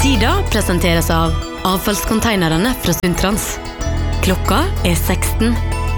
Tida presenteres av avfallskonteinerne fra Sundtrans. Klokka 16.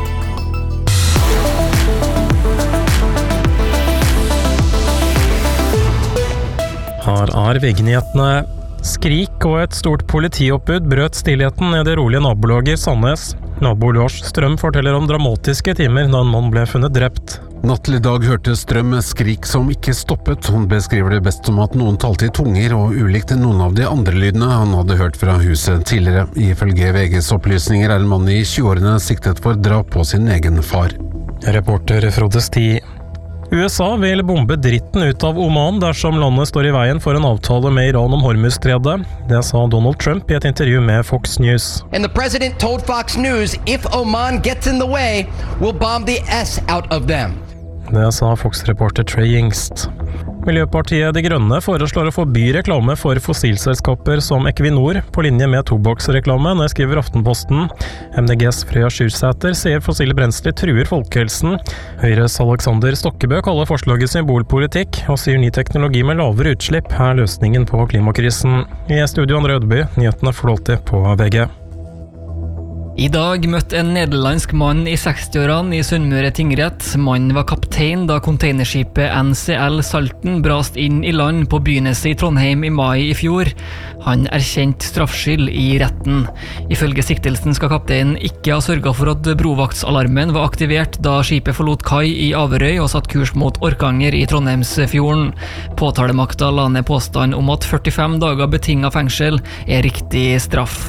Her VG-nyhetene. Skrik og et stort politioppbud brøt stillheten i det rolige nabolaget Sandnes. Nabo Lars Strøm forteller om dramatiske timer da en mann ble funnet drept. Natt til i dag hørte Strøm skrik som ikke stoppet. Han beskriver det best som at noen talte i tunger og ulikt noen av de andre lydene han hadde hørt fra huset tidligere. Ifølge VGs opplysninger en mann i 20-årene siktet for drap på sin egen far. Reporter Frode Sti. USA vil bombe dritten ut av Oman dersom landet står i veien for en avtale med Iran om Hormuzstredet. Det sa Donald Trump i et intervju med Fox News. And the president told Fox News, if Oman gets in the way, we'll bomb the S out of them. Det sa Fox-reporter Trey Yingst. Miljøpartiet De Grønne foreslår å forby reklame for fossilselskaper som Equinor på linje med tobakksreklame, når skriver Aftenposten. MDGs Freya Skyrsæter sier fossile brensler truer folkehelsen. Høyres Alexander Stokkebø kaller forslaget symbolpolitikk, og sier ny teknologi med lavere utslipp løsningen på klimakrisen. I studio Andre Ødeby, nyhetene flåter på VG. I dag møtte en nederlandsk mann i 60-årene i Sunnmøre tingrett. Mannen var kaptein da containerskipet NCL Salten brast inn i land på Byneset i Trondheim i mai i fjor. Han erkjente straffskyld i retten. Ifølge siktelsen skal kapteinen ikke ha sørget for at brovaktsalarmen var aktivert da skipet forlot kai i Averøy og satt kurs mot Orkanger i Trondheimsfjorden. Påtalemakta la ned påstand om at 45 dager betinget fengsel riktig straff.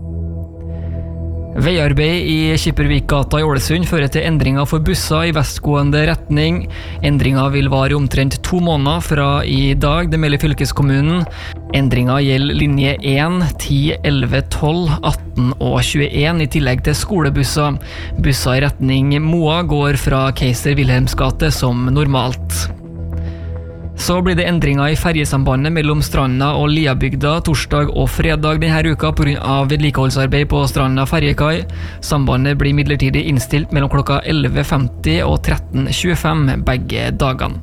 Veiarbeid i Kippervikgata i Ålesund fører til endringer for busser i vestgående retning. Endringer vil vare omtrent 2 måneder fra i dag, det melder fylkeskommunen. Endringer gjelder linje 1, 10, 11, 12, 18 og 21 i tillegg til skolebusser. Busser i retning Moa går fra Keiser Wilhelms gate som normalt. Så blir det endringer i ferjesambandet mellom Stranda og Liabygda torsdag og fredag denne uka på grunn av vedlikeholdsarbeid på Stranda ferjekai. Sambandet blir midlertidig innstilt mellom klokka 11.50 og 13.25 begge dagene.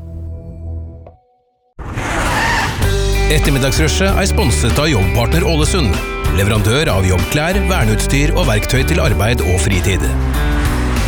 Ettermiddagsrushet sponset av Jobbpartner Ålesund. Leverandør av jobbklær, verneutstyr og verktøy til arbeid og fritid.